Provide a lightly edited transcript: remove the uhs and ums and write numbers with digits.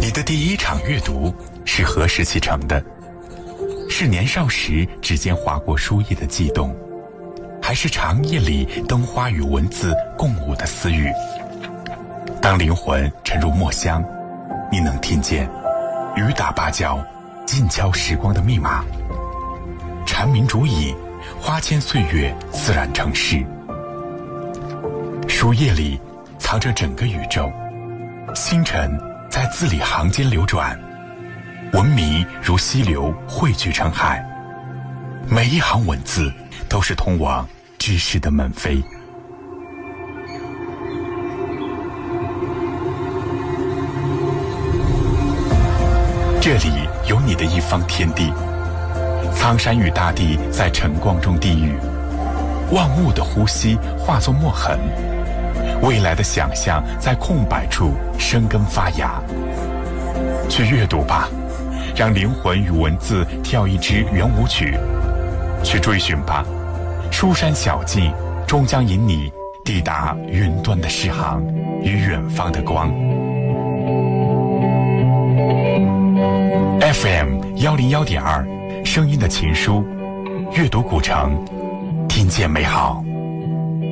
你的第一场阅读是何时启程的？是年少时指尖划过书页的悸动，还是长夜里灯花与文字共舞的私语？当灵魂沉入墨香，你能听见雨打芭蕉，静敲时光的密码。蝉鸣竹影，花间岁月自然成诗。书页里藏着整个宇宙，星辰在字里行间流转，文明如溪流汇聚成海，每一行文字都是通往知识的门扉。这里有你的一方天地，苍山与大地在晨光中低语，万物的呼吸化作墨痕，未来的想象在空白处生根发芽。去阅读吧，让灵魂与文字跳一支圆舞曲。去追寻吧，书山小径终将引你抵达云端的诗行与远方的光。FM 101.2，声音的情书，阅读古城，听见美好。